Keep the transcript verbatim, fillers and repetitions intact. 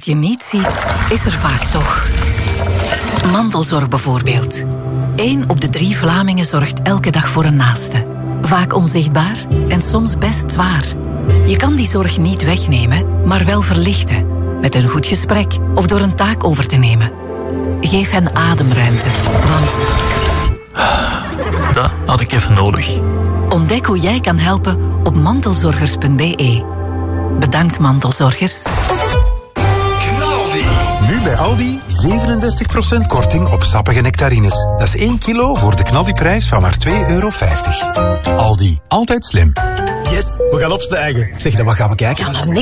Wat je niet ziet, is er vaak toch. Mantelzorg bijvoorbeeld. Eén op de drie Vlamingen zorgt elke dag voor een naaste. Vaak onzichtbaar en soms best zwaar. Je kan die zorg niet wegnemen, maar wel verlichten. Met een goed gesprek of door een taak over te nemen. Geef hen ademruimte, want... Dat had ik even nodig. Ontdek hoe jij kan helpen op mantelzorgers punt b e. Bedankt, mantelzorgers. Nu bij Aldi zevenendertig procent korting op sappige nectarines. Dat is één kilo voor de knaldiprijs van maar twee euro vijftig. Aldi, altijd slim. Yes, we gaan opstijgen. Zeg, dan wat gaan we kijken? Ja, naar